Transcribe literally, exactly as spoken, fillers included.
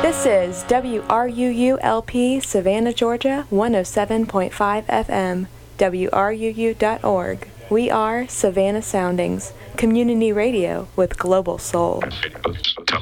This is W R U U L P Savannah, Georgia, one oh seven point five F M, W R U U dot org. We are Savannah Soundings, community radio with global soul. Tell